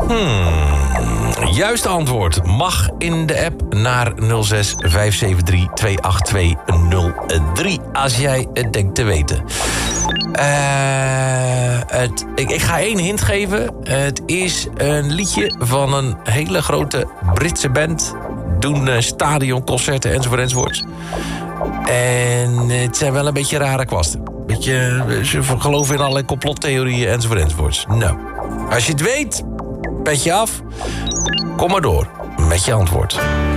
Juiste antwoord mag in de app naar 06 573 28203 als jij het denkt te weten. Ik ga 1 hint geven. Het is een liedje van een hele grote Britse band. Doen stadionconcerten enzovoort. En het zijn wel een beetje rare kwasten. Ze geloven in allerlei complottheorieën enzovoort. Nou, als je het weet, petje af. Kom maar door met je antwoord.